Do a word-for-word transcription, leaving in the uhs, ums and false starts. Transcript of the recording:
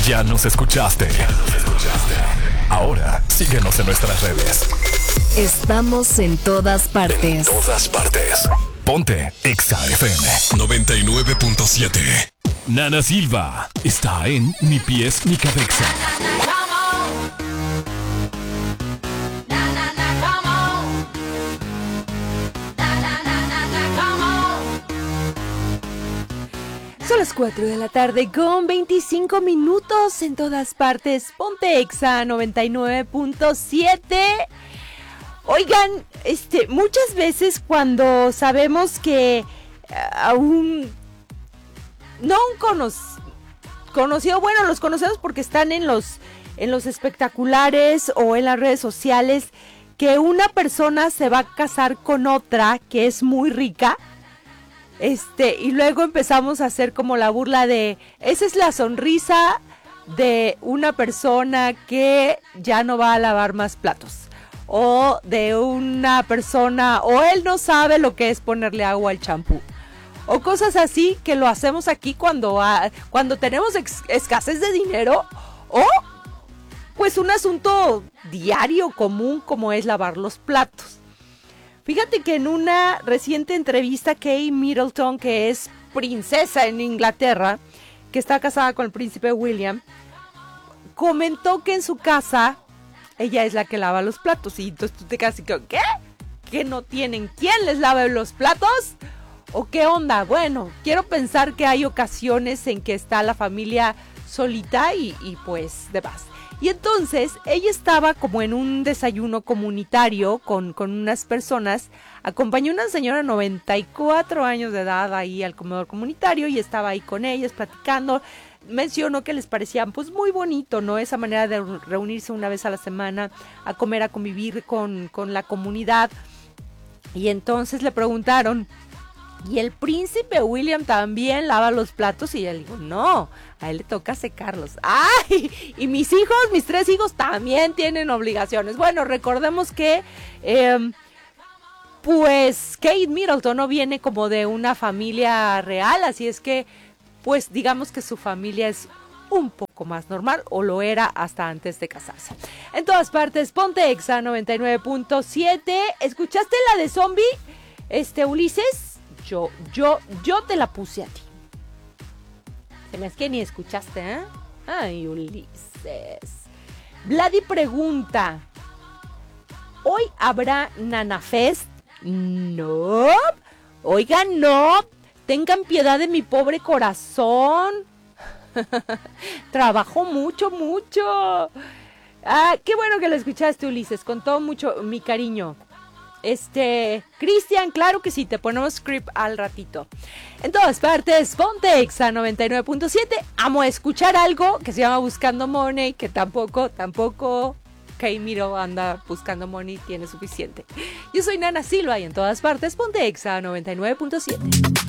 Ya nos escuchaste. Ya nos escuchaste. Ahora síguenos en nuestras redes. Estamos en todas partes. En todas partes. Ponte Exa F M noventa y nueve punto siete. Nana Silva está en Ni Pies Ni Cabeza. Son las cuatro de la tarde con veinticinco minutos en todas partes. Ponte Exa noventa y nueve punto siete. Oigan, este, muchas veces cuando sabemos que uh, un no un cono, conocido, bueno, los conocemos porque están en los en los espectaculares o en las redes sociales, que una persona se va a casar con otra que es muy rica. Este, y luego empezamos a hacer como la burla de, esa es la sonrisa de una persona que ya no va a lavar más platos. O de una persona, o él no sabe lo que es ponerle agua al champú. O cosas así que lo hacemos aquí cuando, ha, cuando tenemos ex, escasez de dinero. O pues un asunto diario común como es lavar los platos. Fíjate que en una reciente entrevista, Kate Middleton, que es princesa en Inglaterra, que está casada con el príncipe William, comentó que en su casa ella es la que lava los platos. Y entonces tú te quedas así, ¿qué? ¿Que no tienen quién les lave los platos? ¿O qué onda? Bueno, quiero pensar que hay ocasiones en que está la familia solita y, y pues demás. Y entonces ella estaba como en un desayuno comunitario con, con unas personas, acompañó a una señora de noventa y cuatro años de edad ahí al comedor comunitario y estaba ahí con ellas platicando. Mencionó que les parecía pues muy bonito, ¿no? Esa manera de reunirse una vez a la semana a comer, a convivir con, con la comunidad. Y entonces le preguntaron, ¿y el príncipe William también lava los platos? Y él dijo, no, a él le toca secarlos. ¡Ay! Y mis hijos, mis tres hijos también tienen obligaciones. Bueno, recordemos que, eh, pues, Kate Middleton no viene como de una familia real, así es que, pues, digamos que su familia es un poco más normal, o lo era hasta antes de casarse. En todas partes, ponte Exa noventa y nueve punto siete. ¿Escuchaste la de Zombie, este, Ulises? Yo, yo, yo te la puse a ti. Se me es que ni escuchaste, ¿eh? Ay, Ulises. Vladi pregunta, ¿hoy habrá Nanafest? No. Oigan, no. Tengan piedad de mi pobre corazón. Trabajo mucho, mucho. Ah, qué bueno que lo escuchaste, Ulises. Con todo mucho mi cariño. Este, Cristian, claro que sí, te ponemos script al ratito. En todas partes, ponte Exa noventa y nueve punto siete. Amo escuchar algo que se llama Buscando Money, que tampoco, tampoco Kate Miro anda buscando money, tiene suficiente. Yo soy Nana Silva y en todas partes, ponte Exa noventa y nueve punto siete.